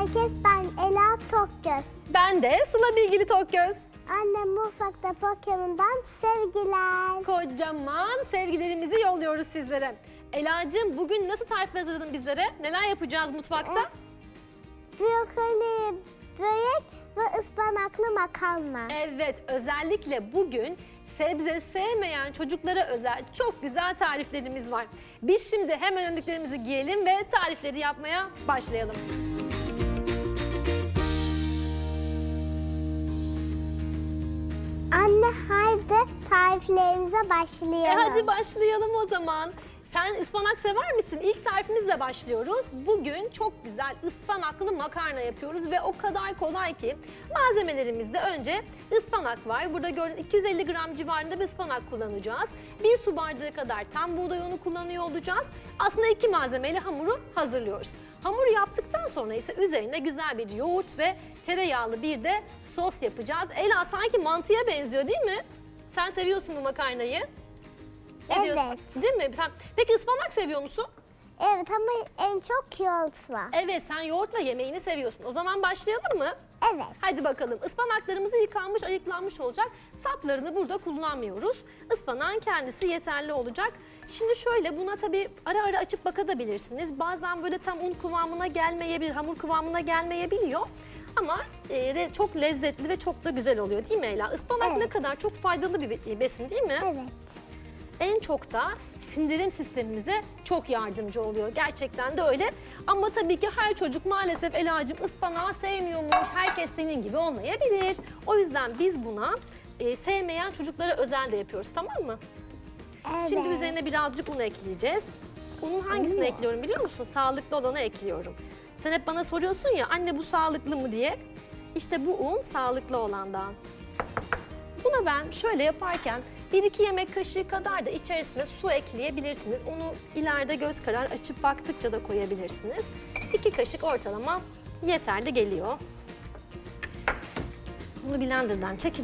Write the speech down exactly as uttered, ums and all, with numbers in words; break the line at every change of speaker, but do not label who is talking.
herkes, ben Ela Tokgöz.
Ben de Sıla Bilgili Tokgöz.
Annem mutfakta Pokemon'dan sevgiler.
Kocaman sevgilerimizi yolluyoruz sizlere. Ela'cığım bugün nasıl tarif hazırladın bizlere? Neler yapacağız mutfakta?
Brokoli, börek ve ıspanaklı makarna.
Evet, özellikle bugün sebze sevmeyen çocuklara özel çok güzel tariflerimiz var. Biz şimdi hemen önlüklerimizi giyelim ve tarifleri yapmaya başlayalım.
Anne, haydi tariflerimize başlayalım.
E hadi başlayalım o zaman. Sen ıspanak sever misin? İlk tarifimizle başlıyoruz. Bugün çok güzel ıspanaklı makarna yapıyoruz ve o kadar kolay ki. Malzemelerimizde önce ıspanak var. Burada gördüğünüz iki yüz elli gram civarında bir ıspanak kullanacağız. Bir su bardağı kadar tam buğday unu kullanıyor olacağız. Aslında iki malzemeyle hamuru hazırlıyoruz. Hamuru yaptıktan sonra ise üzerine güzel bir yoğurt ve tereyağlı bir de sos yapacağız. Ela, sanki mantıya benziyor değil mi? Sen seviyorsun bu makarnayı. Ne
Evet.
diyorsun? Değil mi? Sen- Peki ıspanak seviyor musun?
Evet, ama en çok yoğurtla.
Evet, sen yoğurtla yemeğini seviyorsun. O zaman başlayalım mı?
Evet.
Hadi bakalım. Ispanaklarımızı yıkanmış, ayıklanmış olacak. Saplarını burada kullanmıyoruz. Ispanağın kendisi yeterli olacak. Şimdi şöyle, buna tabii ara ara açıp bakabilirsiniz. Bazen böyle tam un kıvamına gelmeyebilir, hamur kıvamına gelmeyebiliyor. Ama e, çok lezzetli ve çok da güzel oluyor değil mi Ela? Ispanak
Evet.
ne kadar çok faydalı bir be- besin değil mi?
Evet.
En çok da sindirim sistemimize çok yardımcı oluyor. Gerçekten de öyle. Ama tabii ki her çocuk maalesef Ela'cığım ıspanağı sevmiyormuş. Herkes senin gibi olmayabilir. O yüzden biz buna e, sevmeyen çocuklara özel de yapıyoruz, tamam mı?
Evet.
Şimdi üzerine birazcık un ekleyeceğiz. Unun hangisini
Öyle.
ekliyorum biliyor musun? Sağlıklı olanı ekliyorum. Sen hep bana soruyorsun ya, anne bu sağlıklı mı diye. İşte bu un sağlıklı olandan. Buna ben şöyle yaparken bir iki yemek kaşığı kadar da içerisine su ekleyebilirsiniz. Onu ileride göz kararı açıp baktıkça da koyabilirsiniz. iki kaşık ortalama yeterli geliyor. Bunu blenderdan çekeceğim.